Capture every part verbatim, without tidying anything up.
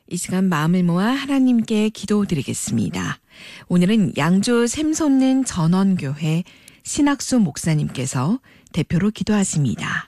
이 시간 마음을 모아 하나님께 기도드리겠습니다. 오늘은 양주 샘솟는 전원교회 신학수 목사님께서 대표로 기도하십니다.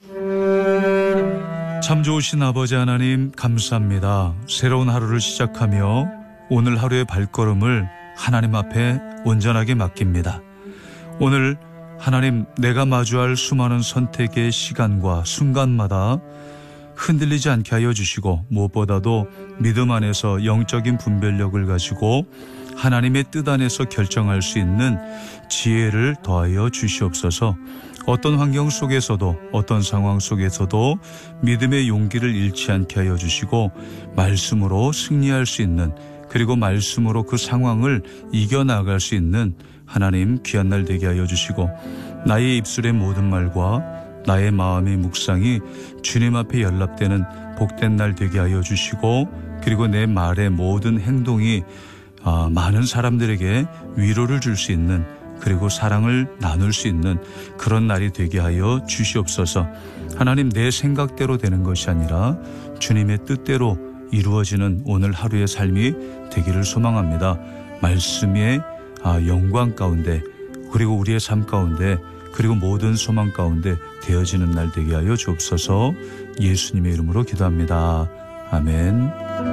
참 좋으신 아버지 하나님 감사합니다. 새로운 하루를 시작하며 오늘 하루의 발걸음을 하나님 앞에 온전하게 맡깁니다. 오늘 하나님, 내가 마주할 수많은 선택의 시간과 순간마다 흔들리지 않게 하여 주시고, 무엇보다도 믿음 안에서 영적인 분별력을 가지고 하나님의 뜻 안에서 결정할 수 있는 지혜를 더하여 주시옵소서. 어떤 환경 속에서도, 어떤 상황 속에서도 믿음의 용기를 잃지 않게 하여 주시고, 말씀으로 승리할 수 있는, 그리고 말씀으로 그 상황을 이겨나갈 수 있는 하나님 귀한 날 되게 하여 주시고, 나의 입술의 모든 말과 나의 마음의 묵상이 주님 앞에 연락되는 복된 날 되게 하여 주시고, 그리고 내 말의 모든 행동이 아, 많은 사람들에게 위로를 줄 수 있는, 그리고 사랑을 나눌 수 있는 그런 날이 되게 하여 주시옵소서. 하나님, 내 생각대로 되는 것이 아니라 주님의 뜻대로 이루어지는 오늘 하루의 삶이 되기를 소망합니다. 말씀의 아, 영광 가운데, 그리고 우리의 삶 가운데, 그리고 모든 소망 가운데 되어지는 날 되게 하여 주옵소서. 예수님의 이름으로 기도합니다. 아멘.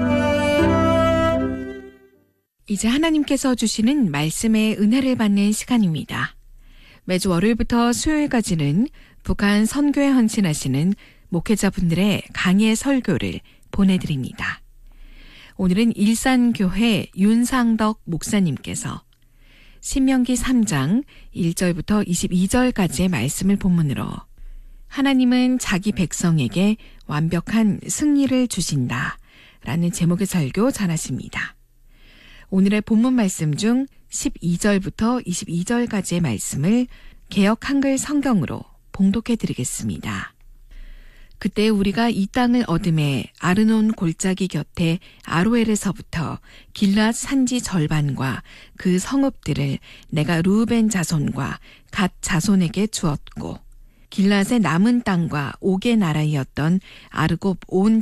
이제 하나님께서 주시는 말씀의 은혜를 받는 시간입니다. 매주 월요일부터 수요일까지는 북한 선교에 헌신하시는 목회자분들의 강의 설교를 보내드립니다. 오늘은 일산교회 윤상덕 목사님께서 신명기 삼 장 일 절부터 이십이 절까지의 말씀을 본문으로 하나님은 자기 백성에게 완벽한 승리를 주신다 라는 제목의 설교 전하십니다. 오늘의 본문 말씀 중 십이 절부터 이십이 절까지의 말씀을 개역 한글 성경으로 봉독해 드리겠습니다. 그때 우리가 이 땅을 얻음에 아르논 골짜기 곁에 아로엘에서부터 길앗 산지 절반과 그 성읍들을 내가 루벤 자손과 갓 자손에게 주었고, 길앗의 남은 땅과 옥의 나라이었던 아르곱 온